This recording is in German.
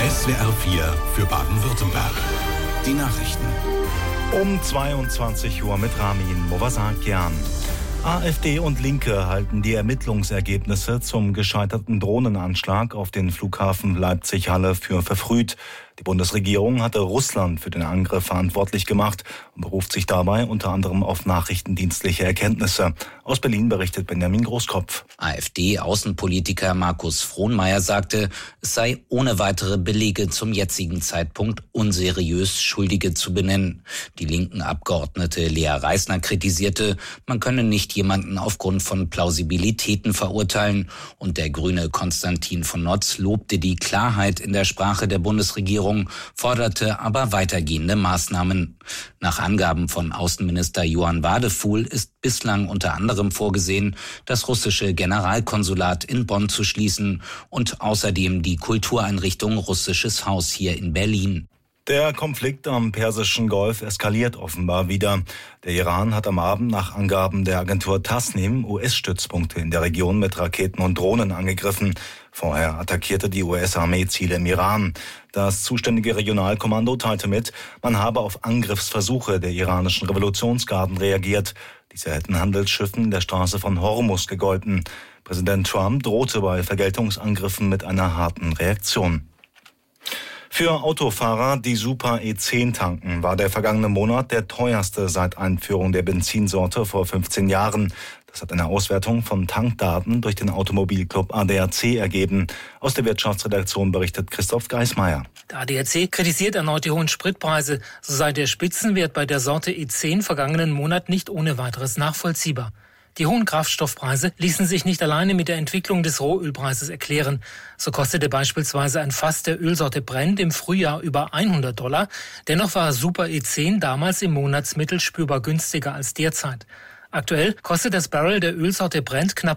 SWR 4 für Baden-Württemberg. Die Nachrichten. Um 22 Uhr mit Ramin Movasakian. AfD und Linke halten die Ermittlungsergebnisse zum gescheiterten Drohnenanschlag auf den Flughafen Leipzig-Halle für verfrüht. Die Bundesregierung hatte Russland für den Angriff verantwortlich gemacht und beruft sich dabei unter anderem auf nachrichtendienstliche Erkenntnisse. Aus Berlin berichtet Benjamin Großkopf. AfD-Außenpolitiker Markus Frohnmayer sagte, es sei ohne weitere Belege zum jetzigen Zeitpunkt unseriös, Schuldige zu benennen. Die linken Abgeordnete Lea Reisner kritisierte, man könne nicht jemanden aufgrund von Plausibilitäten verurteilen. Und der Grüne Konstantin von Notz lobte die Klarheit in der Sprache der Bundesregierung, forderte aber weitergehende Maßnahmen. Nach Angaben von Außenminister Johann Wadefuhl ist bislang unter anderem vorgesehen, das russische Generalkonsulat in Bonn zu schließen und außerdem die Kultureinrichtung Russisches Haus hier in Berlin. Der Konflikt am Persischen Golf eskaliert offenbar wieder. Der Iran hat am Abend nach Angaben der Agentur Tasnim US-Stützpunkte in der Region mit Raketen und Drohnen angegriffen. Vorher attackierte die US-Armee Ziele im Iran. Das zuständige Regionalkommando teilte mit, man habe auf Angriffsversuche der iranischen Revolutionsgarden reagiert. Diese hätten Handelsschiffen in der Straße von Hormuz gegolten. Präsident Trump drohte bei Vergeltungsangriffen mit einer harten Reaktion. Für Autofahrer, die Super E10 tanken, war der vergangene Monat der teuerste seit Einführung der Benzinsorte vor 15 Jahren. Das hat eine Auswertung von Tankdaten durch den Automobilclub ADAC ergeben. Aus der Wirtschaftsredaktion berichtet Christoph Geismeier. Der ADAC kritisiert erneut die hohen Spritpreise. So sei der Spitzenwert bei der Sorte E10 vergangenen Monat nicht ohne weiteres nachvollziehbar. Die hohen Kraftstoffpreise ließen sich nicht alleine mit der Entwicklung des Rohölpreises erklären. So kostete beispielsweise ein Fass der Ölsorte Brent im Frühjahr über $100. Dennoch war Super E10 damals im Monatsmittel spürbar günstiger als derzeit. Aktuell kostet das Barrel der Ölsorte Brent knapp